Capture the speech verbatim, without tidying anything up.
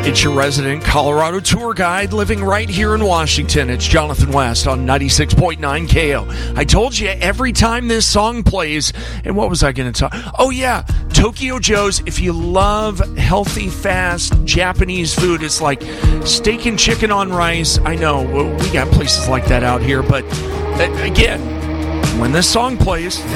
It's your resident Colorado tour guide living right here in Washington. It's Jonathan West on ninety-six point nine K O. I told you every time this song plays, and what was I going to talk? Oh, yeah, Tokyo Joe's. If you love healthy, fast Japanese food, it's like steak and chicken on rice. I know, we got places like that out here, but again, when this song plays,